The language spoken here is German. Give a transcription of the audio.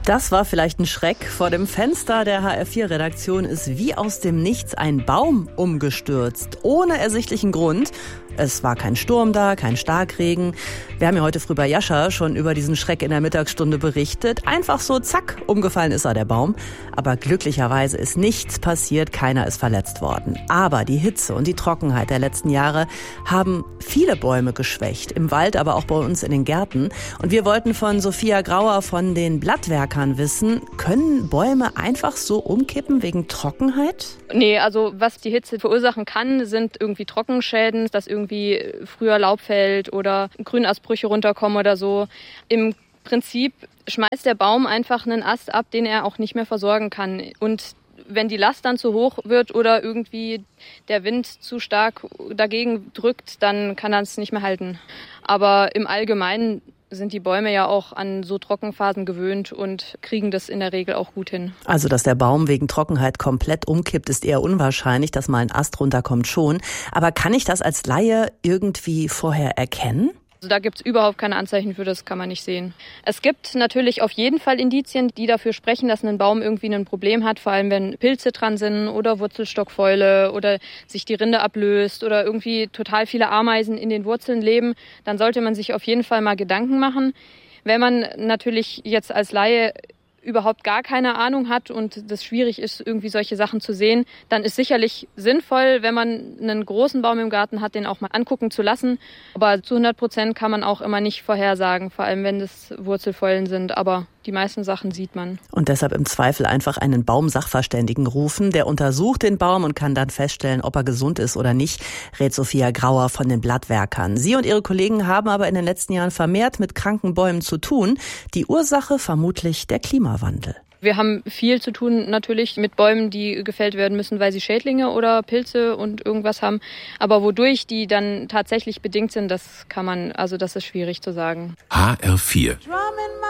Das war vielleicht ein Schreck. Vor dem Fenster der HR4-Redaktion ist wie aus dem Nichts ein Baum umgestürzt, ohne ersichtlichen Grund. Es war kein Sturm da, kein Starkregen. Wir haben ja heute früh bei Jascha schon über diesen Schreck in der Mittagsstunde berichtet. Einfach so, zack, umgefallen ist der Baum. Aber glücklicherweise ist nichts passiert, keiner ist verletzt worden. Aber die Hitze und die Trockenheit der letzten Jahre haben viele Bäume geschwächt. Im Wald, aber auch bei uns in den Gärten. Und wir wollten von Sophia Grauer von den Blattwerkern wissen, können Bäume einfach so umkippen wegen Trockenheit? Nee, also was die Hitze verursachen kann, sind irgendwie Trockenschäden, dass irgendwie früher Laub fällt oder Grünastbrüche runterkommen oder so. Im Prinzip schmeißt der Baum einfach einen Ast ab, den er auch nicht mehr versorgen kann. Und wenn die Last dann zu hoch wird oder irgendwie der Wind zu stark dagegen drückt, dann kann er es nicht mehr halten. Aber im Allgemeinen sind die Bäume ja auch an so Trockenphasen gewöhnt und kriegen das in der Regel auch gut hin. Also, dass der Baum wegen Trockenheit komplett umkippt, ist eher unwahrscheinlich, dass mal ein Ast runterkommt schon. Aber kann ich das als Laie irgendwie vorher erkennen? Also da gibt's überhaupt keine Anzeichen für, das kann man nicht sehen. Es gibt natürlich auf jeden Fall Indizien, die dafür sprechen, dass ein Baum irgendwie ein Problem hat, vor allem wenn Pilze dran sind oder Wurzelstockfäule oder sich die Rinde ablöst oder irgendwie total viele Ameisen in den Wurzeln leben, dann sollte man sich auf jeden Fall mal Gedanken machen. Wenn man natürlich jetzt als Laie überhaupt gar keine Ahnung hat und das schwierig ist, irgendwie solche Sachen zu sehen, dann ist sicherlich sinnvoll, wenn man einen großen Baum im Garten hat, den auch mal angucken zu lassen. Aber zu 100% kann man auch immer nicht vorhersagen, vor allem wenn das Wurzelfäulen sind. Aber die meisten Sachen sieht man. Und deshalb im Zweifel einfach einen Baumsachverständigen rufen. Der untersucht den Baum und kann dann feststellen, ob er gesund ist oder nicht, rät Sophia Grauer von den Blattwerkern. Sie und ihre Kollegen haben aber in den letzten Jahren vermehrt mit kranken Bäumen zu tun. Die Ursache vermutlich der Klimawandel. Wir haben viel zu tun natürlich mit Bäumen, die gefällt werden müssen, weil sie Schädlinge oder Pilze und irgendwas haben. Aber wodurch die dann tatsächlich bedingt sind, das ist schwierig zu sagen. HR4